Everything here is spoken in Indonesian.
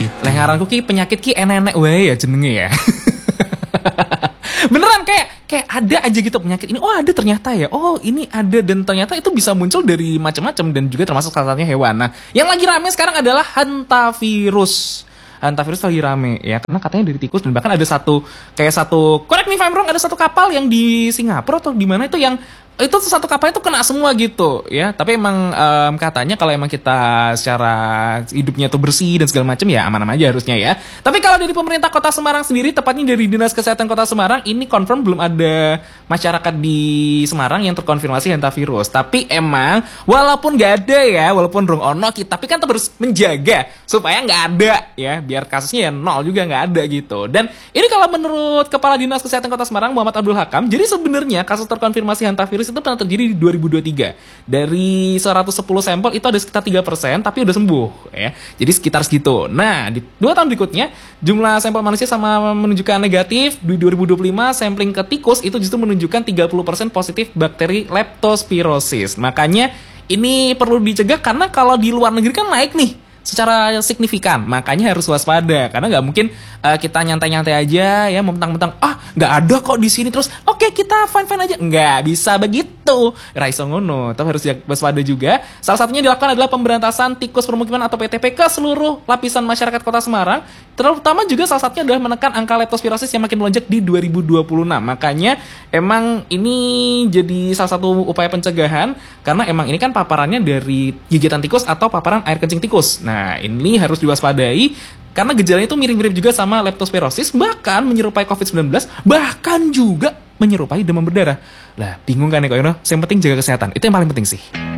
Leh ngaranku ki penyakit ki enek-enek wae ya jenenge ya. Beneran kayak ada aja gitu penyakit ini. Oh, ada ternyata ya. Oh, ini ada dan ternyata itu bisa muncul dari macam-macam dan juga termasuk salah satunya hewan. Nah, yang lagi rame sekarang adalah hantavirus. Hantavirus lagi rame ya karena katanya dari tikus dan bahkan ada satu correct me if I'm wrong, ada satu kapal yang di Singapura atau di mana itu yang itu satu kapal itu kena semua gitu ya, tapi emang katanya kalau emang kita secara hidupnya tuh bersih dan segala macam ya aman-aman aja harusnya ya. Tapi kalau dari pemerintah Kota Semarang sendiri, tepatnya dari Dinas Kesehatan Kota Semarang, ini confirm belum ada masyarakat di Semarang yang terkonfirmasi hantavirus. Tapi emang walaupun nggak ada ya, walaupun rong ono kita, tapi kan terus menjaga supaya nggak ada ya, biar kasusnya ya nol juga nggak ada gitu. Dan ini kalau menurut Kepala Dinas Kesehatan Kota Semarang Muhammad Abdul Hakam, jadi sebenarnya kasus terkonfirmasi hantavirus itu pernah terjadi di 2023. Dari 110 sampel itu ada sekitar 3%, tapi udah sembuh ya. Jadi sekitar segitu. Nah, di 2 tahun berikutnya jumlah sampel manusia sama menunjukkan negatif. Di 2025 sampling ke tikus itu justru menunjukkan 30% positif bakteri leptospirosis. Makanya ini perlu dicegah karena kalau di luar negeri kan naik nih secara signifikan, makanya harus waspada karena nggak mungkin kita nyantai-nyantai aja ya, mentang-mentang nggak ada kok di sini terus oke, kita fine-fine aja, nggak bisa begitu, raiso ngono, tapi harus waspada juga. Salah satunya dilakukan adalah pemberantasan tikus permukiman atau PTP ke seluruh lapisan masyarakat Kota Semarang, terutama juga salah satunya adalah menekan angka leptospirosis yang makin melonjak di 2026. Makanya emang ini jadi salah satu upaya pencegahan karena emang ini kan paparannya dari gigitan tikus atau paparan air kencing tikus. Nah, ini harus diwaspadai karena gejalanya itu mirip-mirip juga sama leptospirosis, bahkan menyerupai COVID-19, bahkan juga menyerupai demam berdarah. Lah, bingung kan ya kok, Yono? Yang penting jaga kesehatan, itu yang paling penting sih.